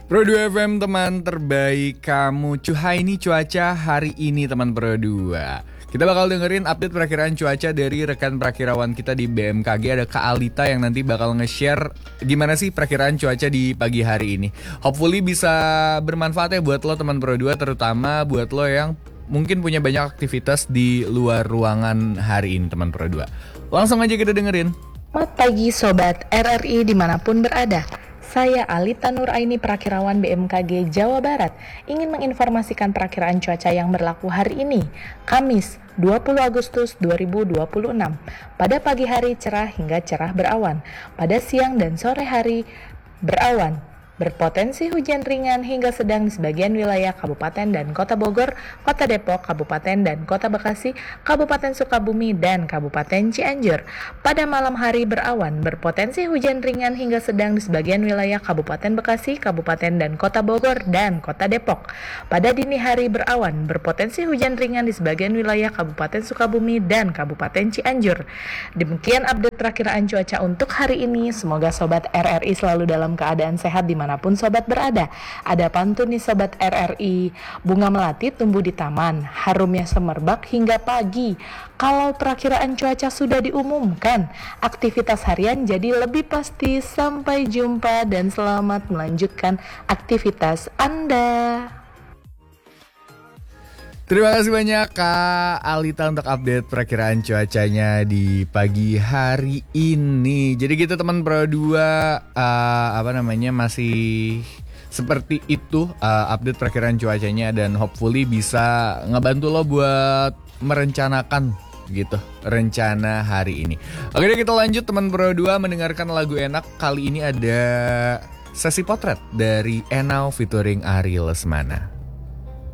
Pro 2 FM teman terbaik kamu. Cuhai ini cuaca hari ini teman Pro 2. Kita bakal dengerin update perakiraan cuaca dari rekan perakirawan kita di BMKG. Ada Kak Alita yang nanti bakal nge-share gimana sih perakiraan cuaca di pagi hari ini. Hopefully bisa bermanfaat ya buat lo teman Pro 2, terutama buat lo yang mungkin punya banyak aktivitas di luar ruangan hari ini teman Pro 2. Langsung aja kita dengerin. Selamat pagi Sobat RRI dimanapun berada. Saya Alita Nuraini, perakirawan BMKG Jawa Barat, ingin menginformasikan perakiraan cuaca yang berlaku hari ini, Kamis 20 Agustus 2026. Pada pagi hari cerah hingga cerah berawan, pada siang dan sore hari berawan. Berpotensi hujan ringan hingga sedang di sebagian wilayah Kabupaten dan Kota Bogor, Kota Depok, Kabupaten dan Kota Bekasi, Kabupaten Sukabumi, dan Kabupaten Cianjur. Pada malam hari berawan, berpotensi hujan ringan hingga sedang di sebagian wilayah Kabupaten Bekasi, Kabupaten dan Kota Bogor, dan Kota Depok. Pada dini hari berawan, berpotensi hujan ringan di sebagian wilayah Kabupaten Sukabumi dan Kabupaten Cianjur. Demikian update perakiraan cuaca untuk hari ini. Semoga Sobat RRI selalu dalam keadaan sehat dimanapun Sobat berada. Ada pantun nih Sobat RRI. Bunga melati tumbuh di taman, harumnya semerbak hingga pagi. Kalau perakiraan cuaca sudah diumumkan, aktivitas harian jadi lebih pasti. Sampai jumpa dan selamat melanjutkan aktivitas Anda. Terima kasih banyak Kak Alita untuk update perakiraan cuacanya di pagi hari ini. Jadi gitu teman Pro 2, masih seperti itu update perakiraan cuacanya, dan hopefully bisa ngebantu lo buat merencanakan gitu rencana hari ini. Oke deh, kita lanjut teman Pro 2 mendengarkan lagu enak. Kali ini ada sesi potret dari Enau featuring Ari Lesmana.